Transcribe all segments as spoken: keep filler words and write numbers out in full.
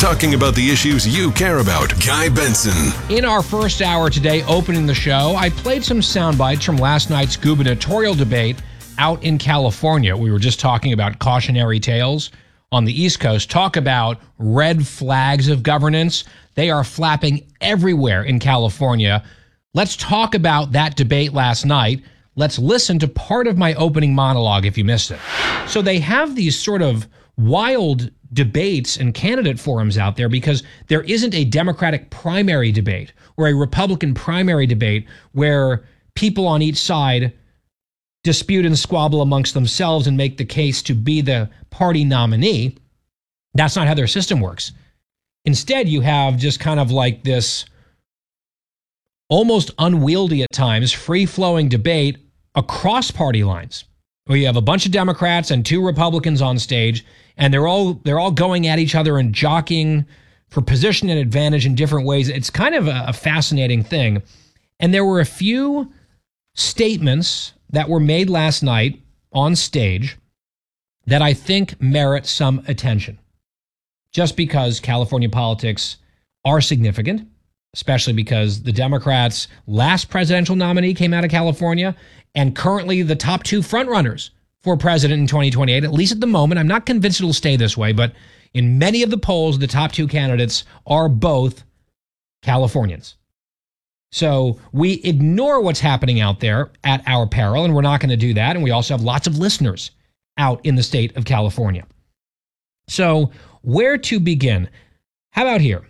talking about the issues you care about. Guy Benson. In our first hour today, opening the show, I played some sound bites from last night's gubernatorial debate out in California. We were just talking about cautionary tales on the East Coast. Talk about red flags of governance. They are flapping everywhere in California. Let's talk about that debate last night. Let's listen to part of my opening monologue if you missed it. So they have these sort of wild debates and candidate forums out there because there isn't a Democratic primary debate or a Republican primary debate where people on each side dispute and squabble amongst themselves and make the case to be the party nominee. That's not how their system works. Instead, you have just kind of like this almost unwieldy at times, free-flowing debate across party lines, where you have a bunch of Democrats and two Republicans on stage, and they're all they're all going at each other and jockeying for position and advantage in different ways. It's kind of a, a fascinating thing. And there were a few statements that were made last night on stage that I think merit some attention, just because California politics are significant, especially because the Democrats' last presidential nominee came out of California, and currently the top two frontrunners for president in twenty twenty-eight, at least at the moment. I'm not convinced it'll stay this way, but in many of the polls, the top two candidates are both Californians. So we ignore what's happening out there at our peril, and we're not going to do that. And we also have lots of listeners out in the state of California. So where to begin? How about here?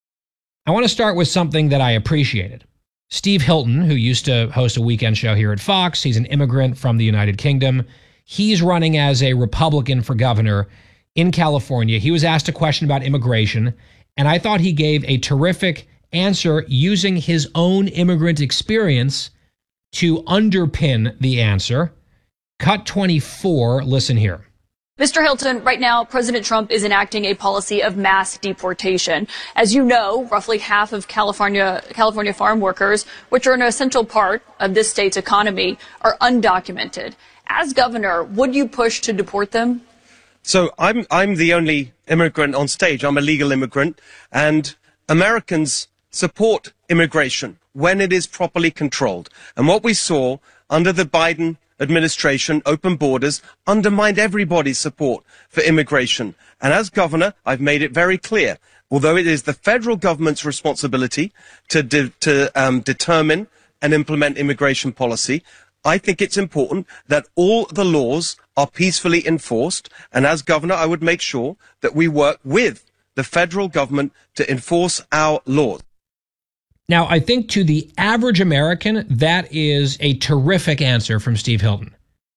I want to start with something that I appreciated. Steve Hilton, who used to host a weekend show here at Fox, he's an immigrant from the United Kingdom. He's running as a Republican for governor in California. He was asked a question about immigration, and I thought he gave a terrific answer using his own immigrant experience to underpin the answer. Cut twenty-four, listen here. Mister Hilton, right now, President Trump is enacting a policy of mass deportation. As you know, roughly half of California, California farm workers, which are an essential part of this state's economy, are undocumented. As governor, would you push to deport them? So I'm, I'm the only immigrant on stage. I'm a legal immigrant, and Americans support immigration when it is properly controlled. And what we saw under the Biden administration, open borders, undermined everybody's support for immigration. And as governor, I've made it very clear, although it is the federal government's responsibility to, de- to um, determine and implement immigration policy, I think it's important that all the laws are peacefully enforced. And as governor, I would make sure that we work with the federal government to enforce our laws. Now, I think to the average American, that is a terrific answer from Steve Hilton.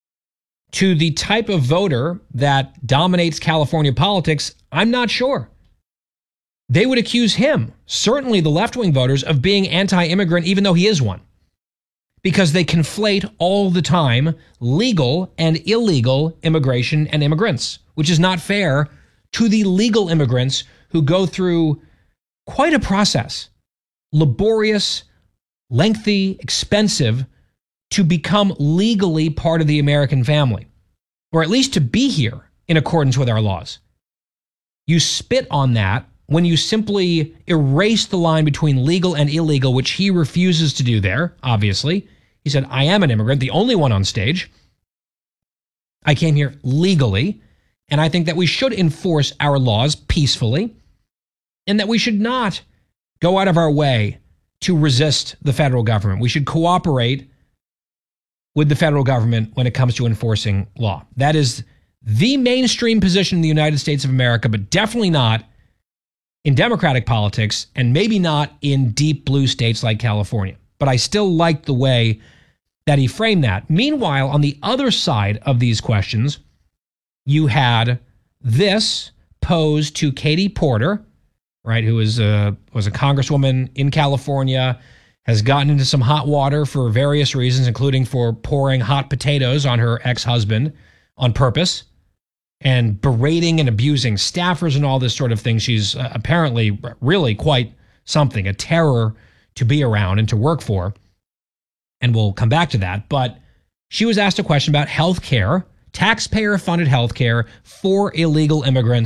To the type of voter that dominates California politics, I'm not sure. They would accuse him, certainly the left-wing voters, of being anti-immigrant, even though he is one, because they conflate all the time legal and illegal immigration and immigrants, which is not fair to the legal immigrants who go through quite a process. Laborious, lengthy, expensive, to become legally part of the American family, or at least to be here in accordance with our laws. You spit on that when you simply erase the line between legal and illegal, which he refuses to do there, obviously. He said, I am an immigrant, the only one on stage. I came here legally, and I think that we should enforce our laws peacefully, and that we should not go out of our way to resist the federal government. We should cooperate with the federal government when it comes to enforcing law. That is the mainstream position in the United States of America, but definitely not in Democratic politics, and maybe not in deep blue states like California. But I still like the way that he framed that. Meanwhile, on the other side of these questions, you had this posed to Katie Porter, right, who is a, was a congresswoman in California, has gotten into some hot water for various reasons, including for pouring hot potatoes on her ex-husband on purpose and berating and abusing staffers and all this sort of thing. She's uh, apparently really quite something, a terror to be around and to work for. And we'll come back to that. But she was asked a question about health care, taxpayer-funded health care for illegal immigrants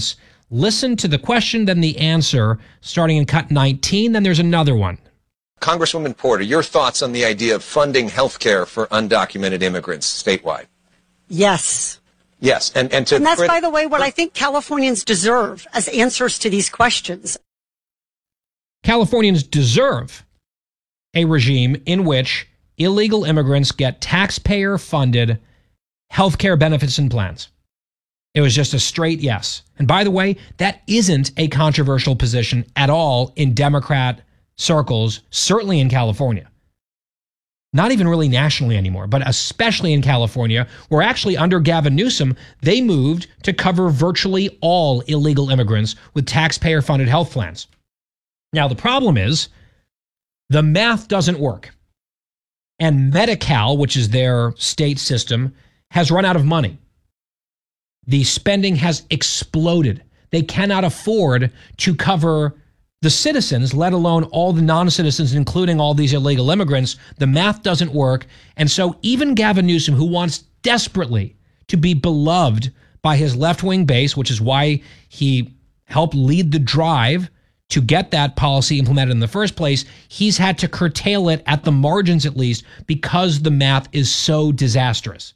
Listen to the question, then the answer, starting in cut nineteen. Then there's another one. Congresswoman Porter, your thoughts on the idea of funding health care for undocumented immigrants statewide? Yes. Yes. And, and, to and that's, by the way, what I think Californians deserve as answers to these questions. Californians deserve a regime in which illegal immigrants get taxpayer-funded health care benefits and plans. It was just a straight yes. And by the way, that isn't a controversial position at all in Democrat circles, certainly in California. Not even really nationally anymore, but especially in California, where actually under Gavin Newsom, they moved to cover virtually all illegal immigrants with taxpayer-funded health plans. Now, the problem is the math doesn't work. And Medi-Cal, which is their state system, has run out of money. The spending has exploded. They cannot afford to cover the citizens, let alone all the non-citizens, including all these illegal immigrants. The math doesn't work. And so even Gavin Newsom, who wants desperately to be beloved by his left-wing base, which is why he helped lead the drive to get that policy implemented in the first place, he's had to curtail it at the margins at least because the math is so disastrous.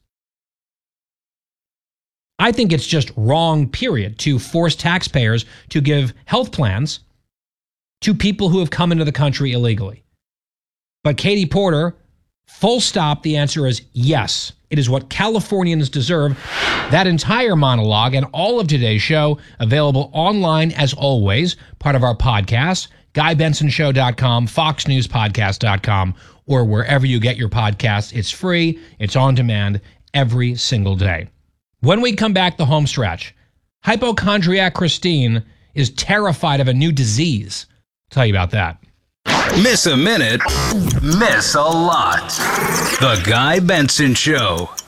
I think it's just wrong, period, to force taxpayers to give health plans to people who have come into the country illegally. But Katie Porter, full stop, the answer is yes. It is what Californians deserve. That entire monologue and all of today's show available online as always, part of our podcast, guy benson show dot com, fox news podcast dot com, or wherever you get your podcasts. It's free. It's on demand every single day. When we come back, the home stretch, hypochondriac Christine is terrified of a new disease. I'll tell you about that. Miss a minute, miss a lot. The Guy Benson Show.